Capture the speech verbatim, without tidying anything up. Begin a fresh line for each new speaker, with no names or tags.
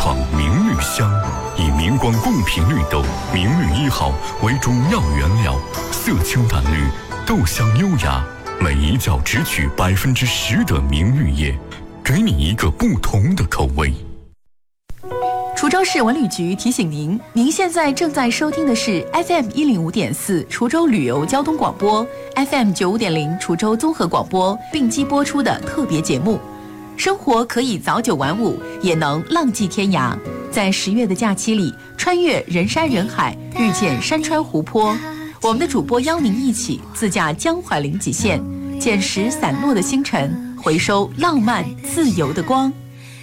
创明绿香，以明光贡品绿豆明绿一号为主要原料，色清淡绿，豆香优雅，每一角只取百分之十的明绿叶，给你一个不同的口味。
滁州市文旅局提醒您，您现在正在收听的是 F M 一零五点四滁州旅游交通广播 ，F M 九五点零滁州综合广播并机播出的特别节目。生活可以早九晚五，也能浪迹天涯。在十月的假期里，穿越人山人海，遇见山川湖泊。我们的主播邀您一起自驾江淮临济县，捡拾散落的星辰，回收浪漫自由的光。